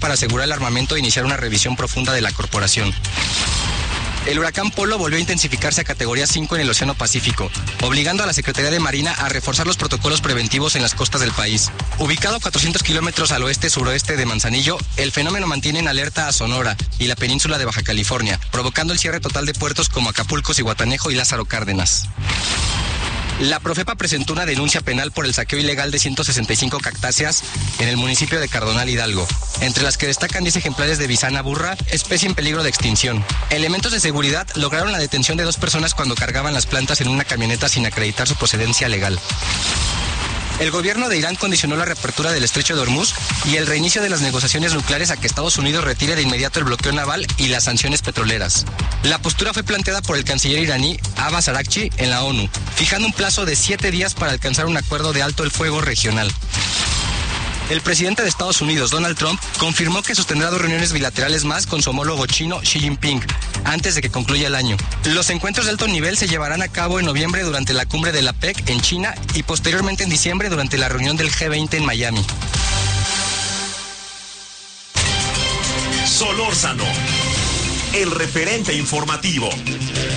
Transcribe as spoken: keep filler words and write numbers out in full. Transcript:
para asegurar el armamento e iniciar una revisión profunda de la corporación. El huracán Polo volvió a intensificarse a categoría cinco en el Océano Pacífico, obligando a la Secretaría de Marina a reforzar los protocolos preventivos en las costas del país. Ubicado a cuatrocientos kilómetros al oeste-suroeste de Manzanillo, el fenómeno mantiene en alerta a Sonora y la península de Baja California, provocando el cierre total de puertos como Acapulco, Zihuatanejo y Lázaro Cárdenas. La Profepa presentó una denuncia penal por el saqueo ilegal de ciento sesenta y cinco cactáceas en el municipio de Cardonal, Hidalgo, entre las que destacan diez ejemplares de bisana burra, especie en peligro de extinción. Elementos de seguridad lograron la detención de dos personas cuando cargaban las plantas en una camioneta sin acreditar su procedencia legal. El gobierno de Irán condicionó la reapertura del estrecho de Hormuz y el reinicio de las negociaciones nucleares a que Estados Unidos retire de inmediato el bloqueo naval y las sanciones petroleras. La postura fue planteada por el canciller iraní Abbas Araghchi en la ONU, fijando un plazo de siete días para alcanzar un acuerdo de alto el fuego regional. El presidente de Estados Unidos, Donald Trump, confirmó que sostendrá dos reuniones bilaterales más con su homólogo chino, Xi Jinping, antes de que concluya el año. Los encuentros de alto nivel se llevarán a cabo en noviembre durante la cumbre de la P E C en China y posteriormente en diciembre durante la reunión del G veinte en Miami. Solórzano, el referente informativo.